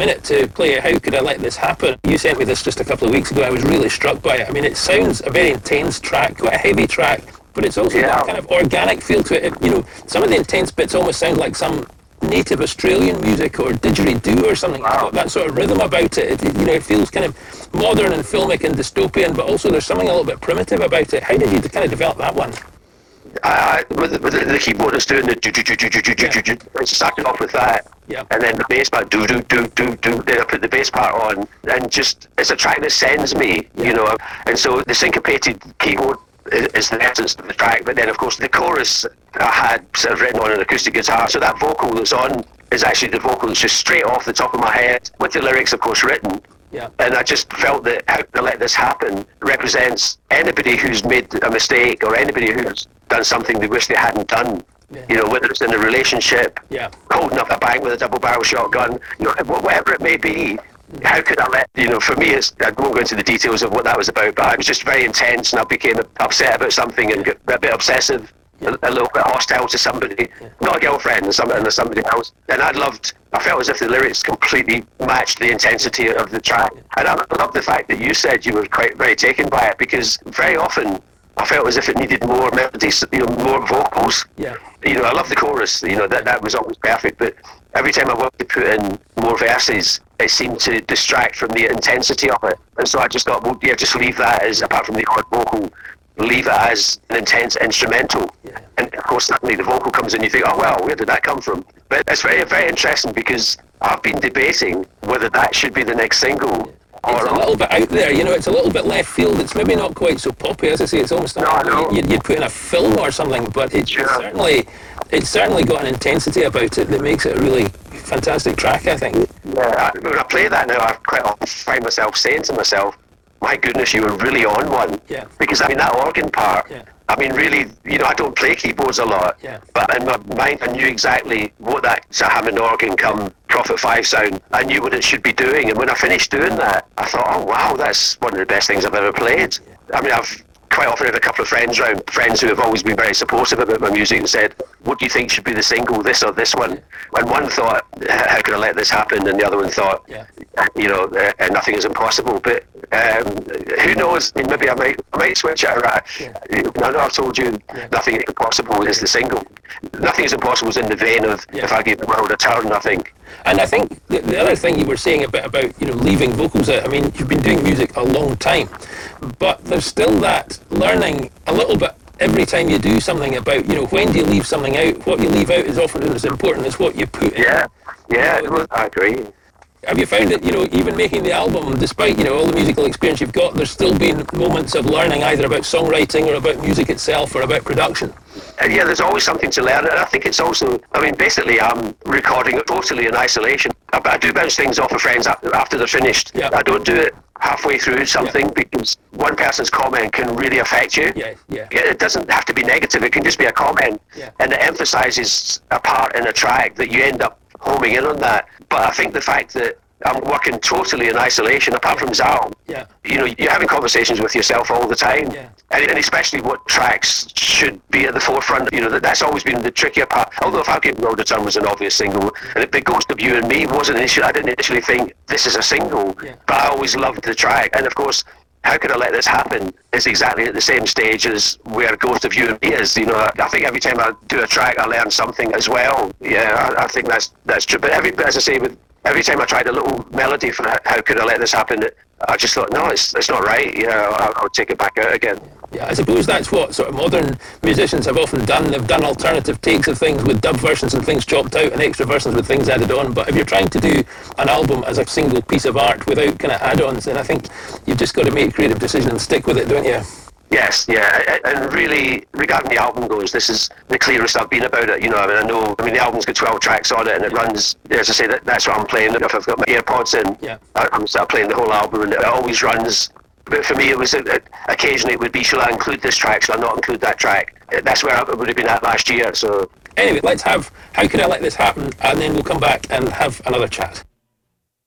minute to play How Could I Let This Happen. You sent me this just a couple of weeks ago. I was really struck by it. I mean, it sounds a very intense track, quite a heavy track, but it's also got a kind of organic feel to it. You know, some of the intense bits almost sound like some native Australian music or didgeridoo or something. It's got that sort of rhythm about it. You know, it feels kind of modern and filmic and dystopian, but also there's something a little bit primitive about it. How did you kind of develop that one? With the keyboardist doing the do, it started off with that, and then the bass part do. Then I put the bass part on, and just it's a track that sends me, you know. And so the syncopated keyboard is the essence of the track, but then of course the chorus I had sort of written on an acoustic guitar, so that vocal that's on is actually the vocal that's just straight off the top of my head, with the lyrics of course written. Yeah. And I just felt that How to Let This Happen represents anybody who's made a mistake or anybody who's done something they wish they hadn't done. Yeah. You know, whether it's in a relationship, holding up a bank with a double barrel shotgun, you know, whatever it may be. How could I let, you know, for me, I won't go into the details of what that was about, but I was just very intense and I became upset about something and got a bit obsessive, a little bit hostile to somebody, not a girlfriend, and somebody else. And I felt as if the lyrics completely matched the intensity of the track. And I love the fact that you said you were quite very taken by it, because very often I felt as if it needed more melodies, you know, more vocals. Yeah. You know, I love the chorus, you know, that was always perfect, but every time I wanted to put in more verses, it seemed to distract from the intensity of it. And so I just thought, well, yeah, just leave that as, apart from the odd vocal, leave it as an intense instrumental. Yeah. And of course, suddenly the vocal comes in, you think, oh, well, where did that come from? But it's very, very interesting, because I've been debating whether that should be the next single. It's a little bit out there, you know, it's a little bit left field. It's maybe not quite so poppy, as I say. It's almost like you'd put in a film or something, but it's certainly got an intensity about it that makes it a really fantastic track, I think. Yeah, when I play that now, I quite often find myself saying to myself, my goodness, you were really on one. Yeah. Because, I mean, that organ part, I mean, really, you know, I don't play keyboards a lot, but in my mind, I knew exactly what that Hammond organ come Prophet 5 sound, I knew what it should be doing. And when I finished doing that, I thought, oh, wow, that's one of the best things I've ever played. I mean, I've quite often had a couple of friends who have always been very supportive about my music, and said, what do you think should be the single, this or this one? And one thought, how could I let this happen? And the other one thought, you know, nothing is impossible. But who knows? Maybe I might switch it around. I know I've told you nothing is impossible is the single. Nothing is impossible is in the vein of if I gave the world a turn, I think. And I think the other thing you were saying a bit about, you know, leaving vocals out, I mean, you've been doing music a long time, but there's still that learning a little bit every time you do something about, you know, when do you leave something out? What you leave out is often as important as what you put in. Yeah, I agree. Have you found that, you know, even making the album, despite, you know, all the musical experience you've got, there's still been moments of learning either about songwriting or about music itself or about production? Yeah, there's always something to learn. And I think it's also, I mean, basically I'm recording totally in isolation. I do bounce things off of friends after they're finished. I don't do it halfway through something because one person's comment can really affect you. It doesn't have to be negative, it can just be a comment. And it emphasizes a part in a track that you end up homing in on that. But I think the fact that I'm working totally in isolation, apart from Zal, you know, you're having conversations with yourself all the time. And especially what tracks should be at the forefront. You know, that's always been the trickier part. Although If I Give the World a Turn was an obvious single, and The Ghost of You and Me wasn't initially, I didn't initially think this is a single, but I always loved the track. And of course, How Could I Let This Happen is exactly at the same stage as where Ghost of You and Me is. You know, I think every time I do a track, I learn something as well. I think that's true. But as I say, every time I tried a little melody for How Could I Let This Happen, I just thought, no, it's not right. I'll take it back out again. Yeah, I suppose that's what sort of modern musicians have often done. They've done alternative takes of things with dub versions and things chopped out and extra versions with things added on. But if you're trying to do an album as a single piece of art without kind of add-ons, then I think you've just got to make a creative decision and stick with it, don't you? Yes, and really, regarding the album goes, this is the clearest I've been about it. You know, I mean, the album's got 12 tracks on it, and it runs, as I say, that's what I'm playing. If I've got my AirPods in, I'm start playing the whole album, and it always runs. But for me, it was occasionally it would be, shall I include this track, shall I not include that track? That's where I would have been at last year. So anyway, let's have How Could I Let This Happen, and then we'll come back and have another chat.